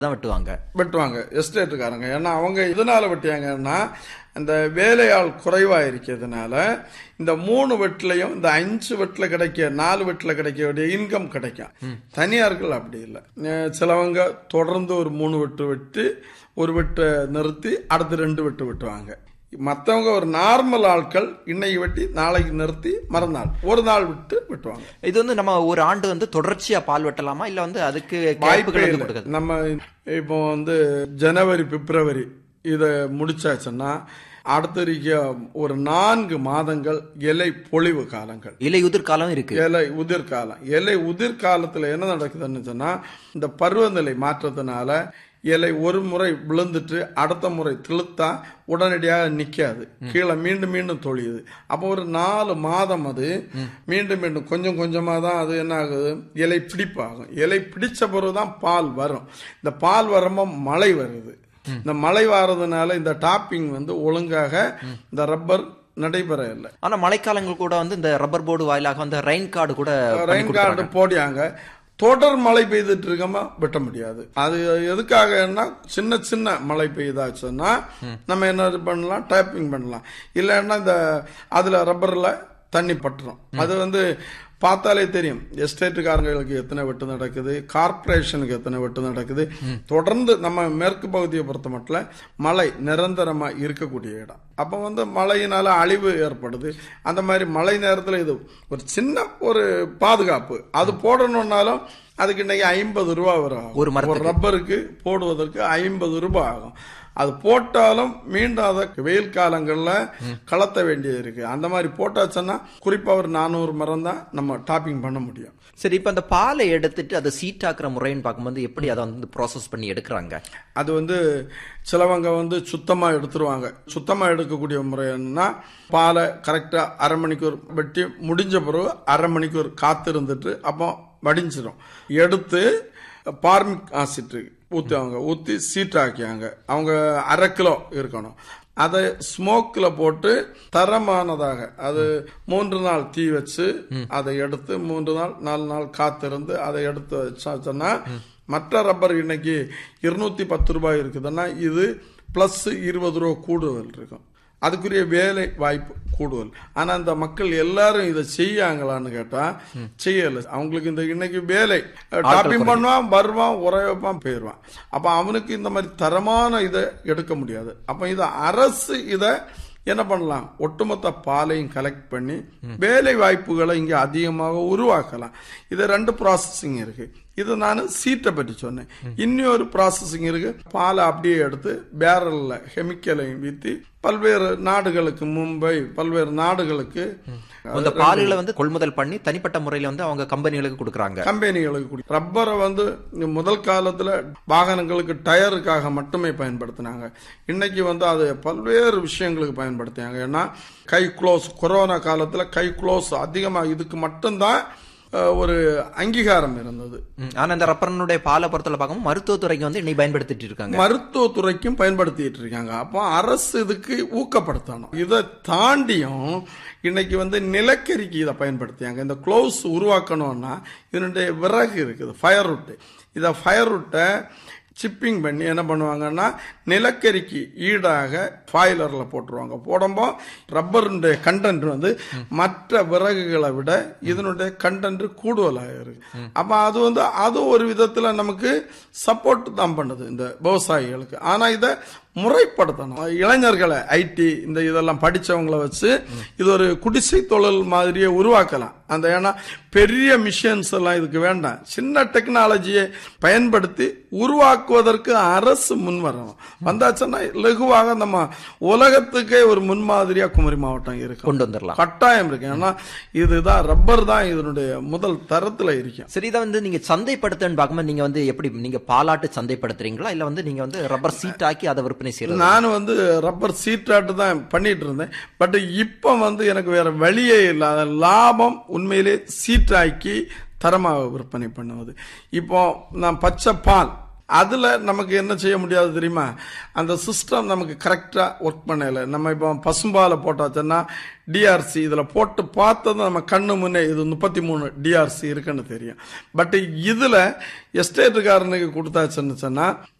தான் வெட்டுவாங்க எஸ்டேட்டுக்காரங்க. ஏன்னா அவங்க இதனால வெட்டியாங்கன்னா இந்த வேலையாள் குறைவா இருக்கிறதுனால இந்த 3 வெட்டிலையும் இந்த 5 வெட்டில கிடைக்க 4 வெட்டில கிடைக்க வேண்டிய இன்கம் கிடைக்கும். தனியார்கள் அப்படி இல்லை. சிலவங்க தொடர்ந்து ஒரு 3 வெட்டு வெட்டி ஒரு வெட்டை நிறுத்தி அடுத்து 2 வெட்டு வெட்டுவாங்க. மற்றவங்க ஒரு நார்மல் ஆட்கள் இன்னைக்கு வெட்டி நாளைக்கு நிறுத்தி மறுநாள் ஒரு நாள் விட்டு வெட்டுவாங்க. இது வந்து நம்ம ஒரு ஆண்டு வந்து தொடர்ச்சியா பால் வெட்டலாமா இல்ல வந்து அதுக்கு வாய்ப்புகள்? நம்ம இப்போ வந்து ஜனவரி பிப்ரவரி இத முடிச்சாச்சுன்னா அடுத்த ஒரு 4 மாதங்கள் இலை பொழிவு காலங்கள். இலை உதிர்காலம் இருக்கு. இலை உதிர்காலத்துல என்ன நடக்குதுன்னு சொன்னா இந்த பருவநிலை மாற்றத்தினால இலை ஒரு முறை விழுந்துட்டு அடுத்த முறை திழுத்தா உடனடியாக நிக்காது, கீழே மீண்டும் மீண்டும் தொழியுது. அப்போ ஒரு 4 மாதம் அது மீண்டும் மீண்டும் கொஞ்சம் கொஞ்சமா தான் அது என்ன ஆகுது, இலை பிடிப்பாகும். இலை பிடிச்ச பிறகுதான் பால் வரும். இந்த பால் வரும்போது மழை வருது. இந்த மழை வர்றதுனால இந்த டாப்பிங் வந்து ஒழுங்காக இந்த ரப்பர் நடைபெற இல்லை. ஆனா மழைக்காலங்கள் கூட வந்து இந்த ரப்பர் போர்டு வாயிலாக வந்து ரெயின் கார்டு போடியாங்க. தொடர் மழை பெய்துட்டு இருக்கமா வெட்ட முடியாது. அது எதுக்காகன்னா சின்ன சின்ன மழை பெய்தாச்சுன்னா நம்ம என்ன பண்ணலாம், டேப்பிங் பண்ணலாம். இல்லைன்னா இந்த அதுல ரப்பர்ல தண்ணி பட்டுரும். அது வந்து பார்த்தாலே தெரியும் எஸ்டேட்டுக்காரங்களுக்கு எத்தனை வெட்டு நடக்குது, கார்பரேஷனுக்கு எத்தனை வெட்டு நடக்குது. தொடர்ந்து நம்ம மேற்கு பகுதியை பொறுத்த மட்டும் மழை நிரந்தரமா இருக்கக்கூடிய இடம். அப்ப வந்து மழையினால அழிவு ஏற்படுது. அந்த மாதிரி மழை நேரத்தில் இது ஒரு சின்ன ஒரு பாதுகாப்பு. அது போடணும்னாலும் அதுக்கு இன்னைக்கு 50 ரூபாய் வரும். ஒரு ரப்பருக்கு போடுவதற்கு 50 ரூபாய் ஆகும். அது போட்டாலும் மீண்டும் அதை வெயில் காலங்களில் கலத்த வேண்டியது இருக்கு. அந்த மாதிரி போட்டாச்சுன்னா குறிப்பா ஒரு 400 மரம் தான் நம்ம டாப்பிங் பண்ண முடியும். சரி, இப்ப அந்த பாலை எடுத்துட்டு அதை சீட்டாக்குற முறைன்னு பார்க்கும்போது எப்படி அதை வந்து ப்ராசஸ் பண்ணி எடுக்கிறாங்க? அது வந்து சிலவங்க வந்து சுத்தமா எடுத்துருவாங்க. சுத்தமா எடுக்கக்கூடிய முறை என்னன்னா பாலை கரெக்டா அரை மணிக்கூர் வெட்டி முடிஞ்ச பிறகு அரை மணிக்கூர் காத்து இருந்துட்டு அப்போ வடிஞ்சிடும். எடுத்து பார்மிக் ஆசிட் ஊத்தி சீட்டாக்கியாங்க. அவங்க 1/2 கிலோ இருக்கணும். அதை ஸ்மோக்ல போட்டு தரமானதாக அது 3 நாள் தீ வச்சு அதை எடுத்து 3 நாள் 4 நாள் காத்திருந்து அதை எடுத்து வச்சாச்சுன்னா மற்ற ரப்பர் இன்னைக்கு 210 ரூபாய் இருக்குதுன்னா இது பிளஸ் 20 ரூபா கூடுதல் இருக்கும். அதுக்குரிய வேலை வாய்ப்பு கூடுதல். ஆனா இந்த மக்கள் எல்லாரும் இதை செய்யாங்களான்னு கேட்டா செய்யல. அவங்களுக்கு இந்த இன்னைக்கு வேலை டாப்பிங் பண்ணுவான், வருவான், உரையப்பான், போயிடுவான். அப்ப அவனுக்கு இந்த மாதிரி தரமான இதை எடுக்க முடியாது. அப்ப இத அரசு இதை என்ன பண்ணலாம், ஒட்டுமொத்த பாலையும் கலெக்ட் பண்ணி வேலை வாய்ப்புகளை இங்க அதிகமாக உருவாக்கலாம். இது 2 ப்ராசஸிங் இருக்கு. இது நான் சீட்டை பற்றி சொன்னேன். இன்னொரு ப்ராசஸிங் இருக்கு. பாலை அப்படியே எடுத்து பேரல்ல கெமிக்கலையும் வீத்தி பல்வேறு நாடுகளுக்கு, மும்பை பல்வேறு நாடுகளுக்கு அந்த பால்களை வந்து கொள்முதல் பண்ணி தனிப்பட்ட முறையில வந்து அவங்க கம்பெனிகளுக்கு கொடுக்கறாங்க. ரப்பரை வந்து முதல் காலத்துல வாகனங்களுக்கு டயருக்காக மட்டுமே பயன்படுத்தினாங்க. இன்னைக்கு வந்து அது பல்வேறு விஷயங்களுக்கு பயன்படுத்தினாங்க. ஏன்னா கை குளோஸ், கொரோனா காலத்துல கை குளோஸ் அதிகமா இதுக்கு மட்டும்தான் ஒரு அங்கீகாரம் இருந்தது. ஆனா இந்த ரப்பரனுடைய பாலை பொறுத்தல பார்க்கும் மருத்துவத்துறைக்கு வந்து இன்னைக்கு பயன்படுத்திட்டு இருக்காங்க. மருத்துவத்துறைக்கும் பயன்படுத்திட்டு இருக்காங்க. அப்போ அரசு இதுக்கு ஊக்கப்படுத்தணும். இதை தாண்டியும் இன்னைக்கு வந்து நிலக்கரிக்கு இதை பயன்படுத்தியாங்க. இந்த க்ளோஸ் உருவாக்கணும்னா இதனுடைய விறகு இருக்குது, ஃபயர்வுட். இதை ஃபயர்வுட்டை சிப்பிங் பண்ணி என்ன பண்ணுவாங்கன்னா நிலக்கரிக்கு ஈடாக பாய்லர்ல போட்டுருவாங்க. போடும்போ ரப்பருடைய கண்டென்ட் வந்து மற்ற விறகுகளை விட இதனுடைய கண்டென்ட் கூடுதலாக இருக்கு. அப்ப அது வந்து அது ஒரு விதத்துல நமக்கு சப்போர்ட் தான் பண்ணுது இந்த விவசாயிகளுக்கு. ஆனா இதை முறைப்படுத்தணும். இளைஞர்களை ஐடி இந்த இதெல்லாம் படிச்சவங்களை வச்சு இது ஒரு குடிசை தொழில் மாதிரியே உருவாக்கலாம். அந்த ஏன்னா பெரிய மிஷின்ஸ் எல்லாம் இதுக்கு வேண்டாம். சின்ன டெக்னாலஜியை பயன்படுத்தி உருவாக்குவதற்கு அரசு முன் வரணும். வந்தாச்சுன்னா லகுவாக நம்ம உலகத்துக்கே ஒரு முன்மாதிரியா குமரி மாவட்டம் இருக்கு, கொண்டு வந்துடலாம். கட்டாயம் இருக்கு. ஏன்னா இதுதான் ரப்பர் தான் இதனுடைய முதல் தரத்துல இருக்கும். சரி, இதை வந்து நீங்க சந்தைப்படுத்தன்னு பார்க்கும்போது நீங்க வந்து எப்படி நீங்க பாலாட்டு சந்தைப்படுத்துறீங்களா இல்ல வந்து நீங்க வந்து ரப்பர் சீட் ஆக்கி அதை விற்பனை செய்யறது? நான் வந்து ரப்பர் சீட்டாட்டு தான் பண்ணிட்டு இருந்தேன். பட் இப்ப வந்து எனக்கு வேற வழியே இல்லாத லாபம் உண்மையிலே சீட்டாக்கி தரமாக விற்பனை பண்ணுவது. இப்போ நான் பச்சை பால் அதுல நமக்கு என்ன செய்ய முடியாது தெரியுமா, அந்த சிஸ்டம் நமக்கு கரெக்டா ஒர்க் பண்ணல. நம்ம இப்போ பசும்பாலை போட்டாச்சுன்னா டிஆர்சி இதுல போட்டு பார்த்தது நம்ம கண்ணு முன்னே இது 33 டிஆர்சி இருக்குன்னு தெரியும். பட் இதுல எஸ்டேட்டுக்காரனுக்கு கொடுத்தாச்சுன்னு சொன்னா